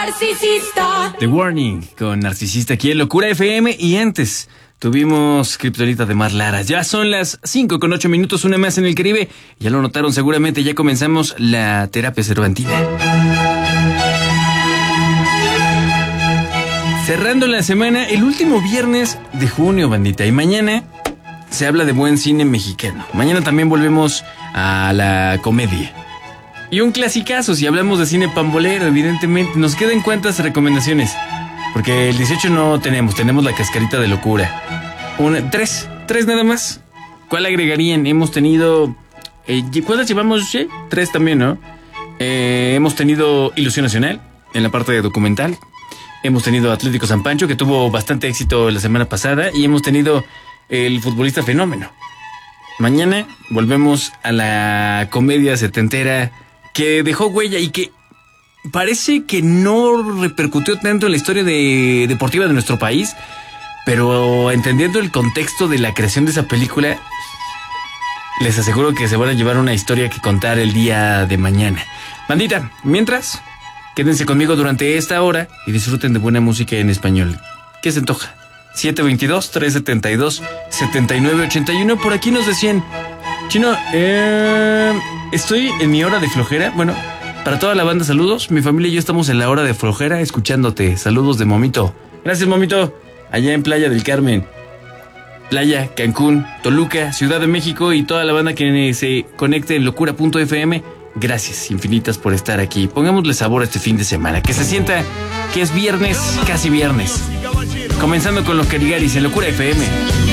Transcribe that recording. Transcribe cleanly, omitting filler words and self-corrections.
Narcisista. The Warning con Narcisista aquí en Locura FM. Y antes tuvimos Kriptonita de Mar Lara. Ya son las 5:08, una más en el Caribe. Ya lo notaron seguramente, ya comenzamos la terapia cervantina. Cerrando la semana, el último viernes de junio, bandita. Y mañana se habla de buen cine mexicano. Mañana también volvemos a la comedia. Y un clasicazo, si hablamos de cine pambolero, evidentemente. Nos quedan cuántas recomendaciones. Porque el 18 no tenemos la cascarita de locura. Tres nada más. ¿Cuál agregarían? Hemos tenido... ¿cuántas llevamos? ¿Sí? 3 también, ¿no? Hemos tenido Ilusión Nacional, en la parte de documental. Hemos tenido Atlético San Pancho, que tuvo bastante éxito la semana pasada. Y hemos tenido El Futbolista Fenómeno. Mañana volvemos a la comedia setentera que dejó huella y que parece que no repercutió tanto en la historia deportiva de nuestro país, pero entendiendo el contexto de la creación de esa película, les aseguro que se van a llevar una historia que contar el día de mañana. Bandita, mientras, quédense conmigo durante esta hora y disfruten de buena música en español. ¿Qué se antoja? 722-372-7981. Por aquí nos decían, Chino, estoy en mi hora de flojera. Bueno, para toda la banda, saludos. Mi familia y yo estamos en la hora de flojera escuchándote. Saludos de Momito. Gracias, Momito. Allá en Playa del Carmen, Playa, Cancún, Toluca, Ciudad de México y toda la banda que se conecte en locura.fm. Gracias infinitas por estar aquí. Pongámosle sabor a este fin de semana. Que se sienta que es viernes, casi viernes. Comenzando con los Caligaris en Locura FM.